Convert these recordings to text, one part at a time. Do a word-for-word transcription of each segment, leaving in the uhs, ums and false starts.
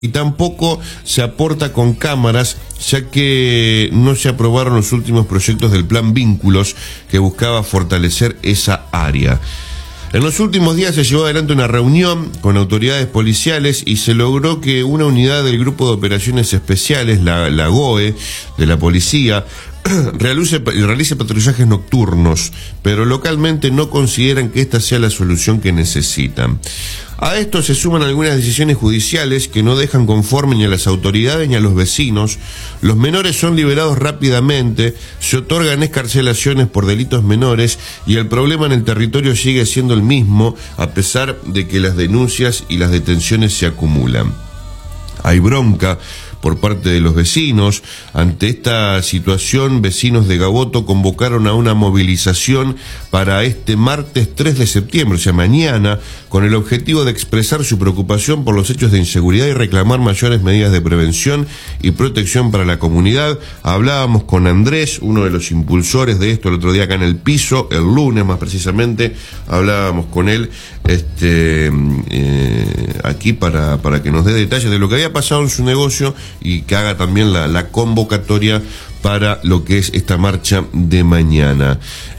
y tampoco se aporta con cámaras, ya que no se aprobaron los últimos proyectos del Plan Vínculos que buscaba fortalecer esa área. En los últimos días se llevó adelante una reunión con autoridades policiales y se logró que una unidad del Grupo de Operaciones Especiales, la, la G O E, de la policía, realice, realice patrullajes nocturnos, pero localmente no consideran que esta sea la solución que necesitan. A esto se suman algunas decisiones judiciales que no dejan conforme ni a las autoridades ni a los vecinos. Los menores son liberados rápidamente, se otorgan excarcelaciones por delitos menores y el problema en el territorio sigue siendo el mismo, a pesar de que las denuncias y las detenciones se acumulan. Hay bronca por parte de los vecinos. Ante esta situación, vecinos de Gaboto convocaron a una movilización para este martes tres de septiembre, o sea, mañana, con el objetivo de expresar su preocupación por los hechos de inseguridad y reclamar mayores medidas de prevención y protección para la comunidad. Hablábamos con Andrés, uno de los impulsores de esto, el otro día acá en el piso, el lunes más precisamente, hablábamos con él este eh, aquí para, para que nos dé detalles de lo que había pasado en su negocio y que haga también la, la convocatoria para lo que es esta marcha de mañana.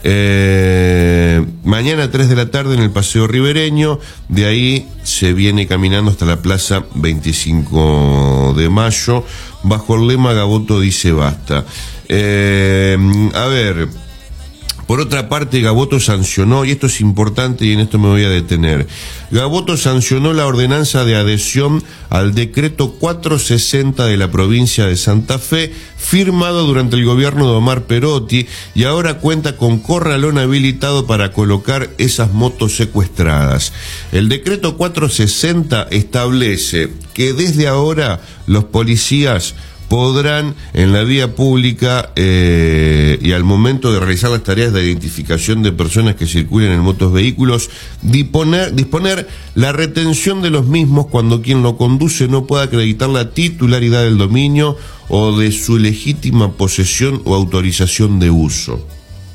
Eh, mañana tres de la tarde en el Paseo Ribereño, de ahí se viene caminando hasta la Plaza veinticinco de mayo, bajo el lema Gaboto dice basta. Eh, a ver... Por otra parte, Gaboto sancionó, y esto es importante y en esto me voy a detener, Gaboto sancionó la ordenanza de adhesión al decreto cuatrocientos sesenta de la provincia de Santa Fe, firmado durante el gobierno de Omar Perotti, y ahora cuenta con corralón habilitado para colocar esas motos secuestradas. El decreto cuatrocientos sesenta establece que desde ahora los policías podrán en la vía pública eh, y al momento de realizar las tareas de identificación de personas que circulen en motos vehículos, disponer, disponer la retención de los mismos cuando quien lo conduce no pueda acreditar la titularidad del dominio o de su legítima posesión o autorización de uso.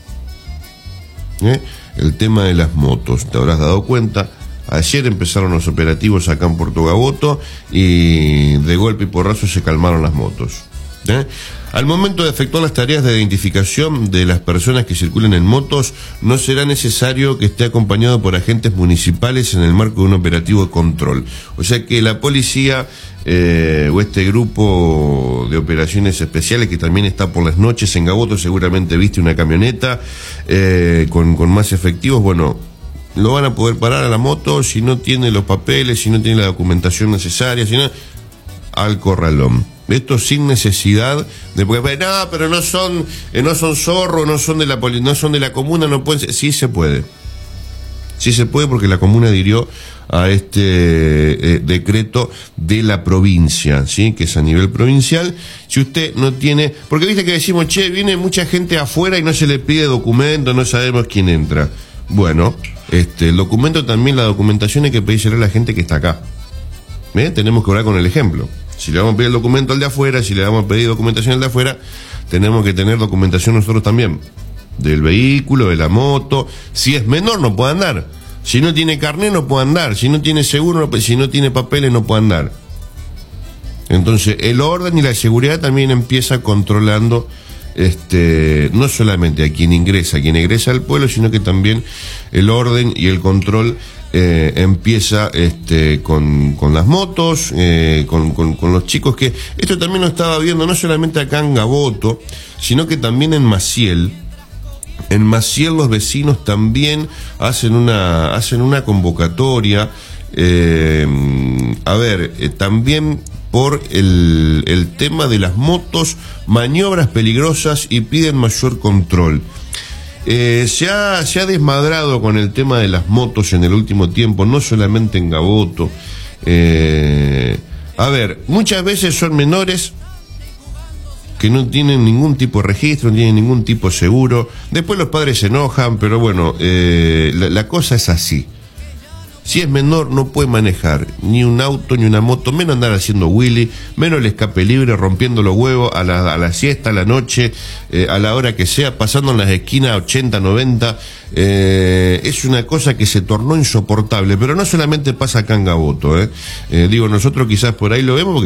¿Eh? El tema de las motos, te habrás dado cuenta. Ayer empezaron los operativos acá en Puerto Gaboto y de golpe y porrazo se calmaron las motos. ¿Eh? Al momento de efectuar las tareas de identificación de las personas que circulen en motos, no será necesario que esté acompañado por agentes municipales en el marco de un operativo de control. O sea que la policía eh, o este grupo de operaciones especiales que también está por las noches en Gaboto, seguramente viste una camioneta eh, con, con más efectivos, bueno, lo van a poder parar a la moto si no tiene los papeles, si no tiene la documentación necesaria, si no, al corralón. Esto sin necesidad de, porque no, pero no son, eh, no son zorros, no son de la poli, no son de la comuna, no pueden ser. Sí se puede, sí se puede porque la comuna adhirió a este eh, decreto de la provincia, sí, que es a nivel provincial. Si usted no tiene, porque viste que decimos, che, viene mucha gente afuera y no se le pide documento, no sabemos quién entra. Bueno, este, el documento también, la documentación hay que pedírsela a la gente que está acá. ¿Eh? Tenemos que hablar con el ejemplo. Si le vamos a pedir el documento al de afuera, si le vamos a pedir documentación al de afuera, tenemos que tener documentación nosotros también. Del vehículo, de la moto. Si es menor no puede andar. Si no tiene carnet no puede andar. Si no tiene seguro, no, si no tiene papeles no puede andar. Entonces el orden y la seguridad también empieza controlando Este, no solamente a quien ingresa, a quien ingresa al pueblo, sino que también el orden y el control eh, empieza este, con, con las motos, eh, con, con, con los chicos que... Esto también lo estaba viendo no solamente acá en Gaboto, sino que también en Maciel. En Maciel los vecinos también hacen una, hacen una convocatoria. Eh, a ver, eh, también... por el, el tema de las motos, maniobras peligrosas y piden mayor control. Eh, se, ha, se ha desmadrado con el tema de las motos en el último tiempo, no solamente en Gaboto. Eh, a ver, muchas veces son menores que no tienen ningún tipo de registro, no tienen ningún tipo de seguro. Después los padres se enojan, pero bueno, eh, la, la cosa es así. Si es menor no puede manejar ni un auto ni una moto, menos andar haciendo wheelie, menos el escape libre, rompiendo los huevos a la, a la siesta, a la noche, eh, a la hora que sea, pasando en las esquinas ochenta, noventa. Eh, es una cosa que se tornó insoportable, pero no solamente pasa acá en Gaboto, eh. Eh, digo, nosotros quizás por ahí lo vemos porque